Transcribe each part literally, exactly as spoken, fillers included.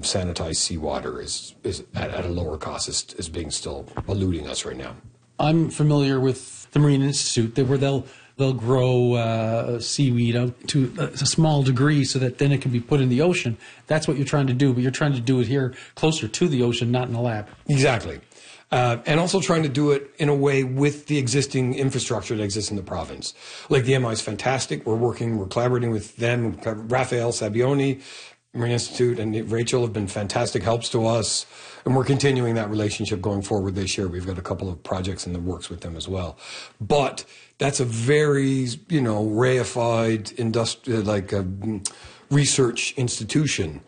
sanitized seawater is is at, at a lower cost is, is being still eluding us right now. I'm familiar with the Marine Institute, where they'll they'll grow uh, seaweed out to a, a small degree so that then it can be put in the ocean. That's what you're trying to do, but you're trying to do it here closer to the ocean, not in a lab. Exactly. Uh, and also trying to do it in a way with the existing infrastructure that exists in the province. Like the M I is fantastic. We're working, we're collaborating with them. Raphael Sabioni, Marine Institute, and Rachel have been fantastic helps to us. And we're continuing that relationship going forward this year. We've got a couple of projects in the works with them as well. But that's a very, you know, reified industri- like a research institution.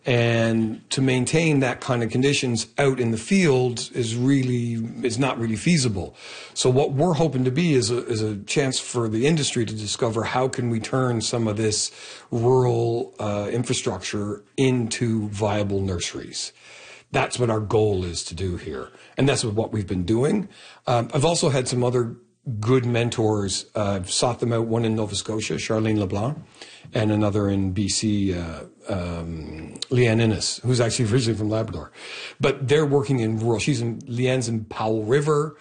And to maintain that kind of conditions out in the field is really is not really feasible. So what we're hoping to be is a, is a chance for the industry to discover how can we turn some of this rural uh, infrastructure into viable nurseries. That's what our goal is to do here, and that's what we've been doing. Um, I've also had some other good mentors. Uh, I've sought them out. One in Nova Scotia, Charlene LeBlanc, and another in B C, uh, um, Leanne Innes, who's actually originally from Labrador. But they're working in rural. She's in Leanne's in Powell River,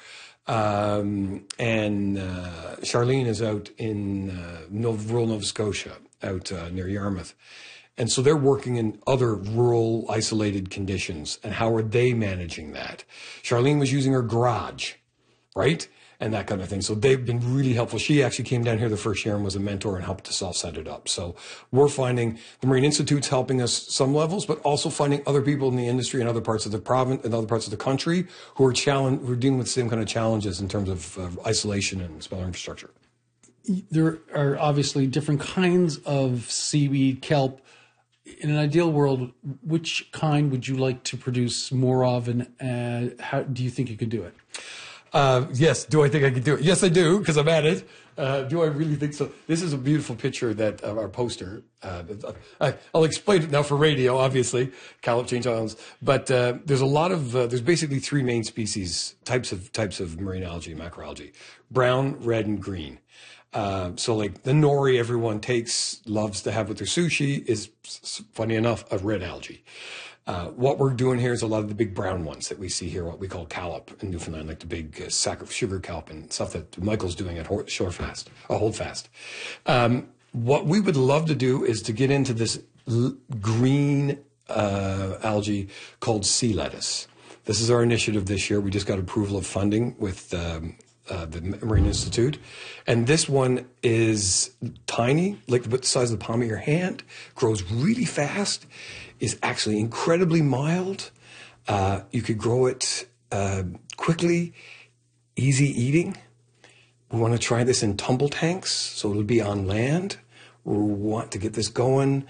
um, and uh, Charlene is out in uh, Nova, rural Nova Scotia, out uh, near Yarmouth. And so they're working in other rural, isolated conditions. And how are they managing that? Charlene was using her garage, right? And that kind of thing. So they've been really helpful. She actually came down here the first year and was a mentor and helped us all set it up. So we're finding the Marine Institute's helping us some levels, but also finding other people in the industry in other parts of the province and other parts of the country who are challenge, who are dealing with the same kind of challenges in terms of uh, isolation and smaller infrastructure. There are obviously different kinds of seaweed, kelp. In an ideal world, which kind would you like to produce more of, and uh, how do you think you could do it? Uh, yes. Do I think I could do it? Yes, I do, because I'm at it. Uh, do I really think so? This is a beautiful picture that of our poster. Uh, I, I'll explain it now for radio, obviously, Callip Change Islands. But uh, there's a lot of uh, there's basically three main species types of types of marine algae, macroalgae: brown, red, and green. Uh, so like the nori everyone takes, loves to have with their sushi is, funny enough, a red algae. Uh, what we're doing here is a lot of the big brown ones that we see here, what we call callop in Newfoundland, like the big uh, sack of sugar kelp and stuff that Michael's doing at Shorefast, uh, Holdfast. Um, what we would love to do is to get into this l- green uh, algae called sea lettuce. This is our initiative this year. We just got approval of funding with um, Uh, the Marine Institute. And this one is tiny, like about the size of the palm of your hand, grows really fast, is actually incredibly mild. Uh, you could grow it uh, quickly, easy eating. We want to try this in tumble tanks, so it'll be on land. We want to get this going,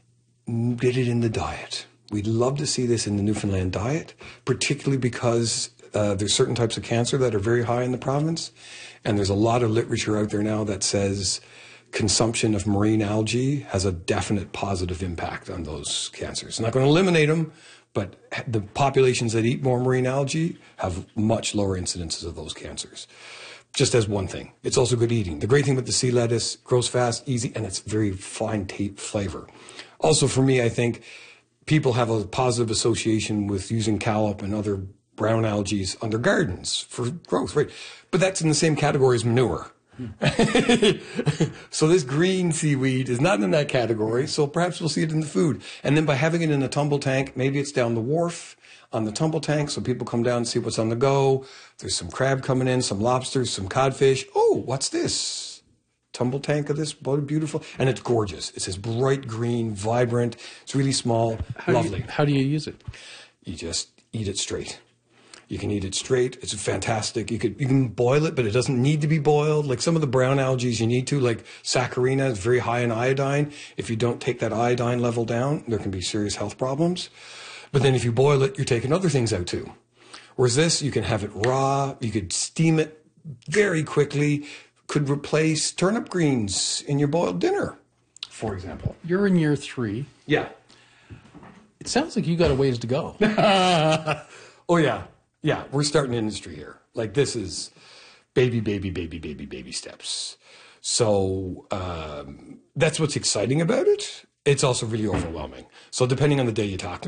get it in the diet. We'd love to see this in the Newfoundland diet, particularly because Uh, there's certain types of cancer that are very high in the province, and there's a lot of literature out there now that says consumption of marine algae has a definite positive impact on those cancers. It's not going to eliminate them, but the populations that eat more marine algae have much lower incidences of those cancers. Just as one thing. It's also good eating. The great thing with the sea lettuce, grows fast, easy, and it's very fine tape flavor. Also, for me, I think people have a positive association with using callop and other brown algae on their gardens for growth, right? But that's in the same category as manure. Hmm. So this green seaweed is not in that category, so perhaps we'll see it in the food. And then by having it in a tumble tank, maybe it's down the wharf on the tumble tank, so people come down and see what's on the go. There's some crab coming in, some lobsters, some codfish. Oh, what's this? Tumble tank of this, beautiful. And it's gorgeous. It's this bright green, vibrant. It's really small, how lovely. Do you, how do you use it? You just eat it straight. You can eat it straight. It's fantastic. You could you can boil it, but it doesn't need to be boiled. Like some of the brown algae you need to, like Saccharina is very high in iodine. If you don't take that iodine level down, there can be serious health problems. But then if you boil it, you're taking other things out too. Whereas this, you can have it raw. You could steam it very quickly. Could replace turnip greens in your boiled dinner, for example. You're in year three. Yeah. It sounds like you got a ways to go. Oh, yeah. Yeah, we're starting industry here. Like this is baby, baby, baby, baby, baby steps. So um, that's what's exciting about it. It's also really overwhelming. So depending on the day you talk to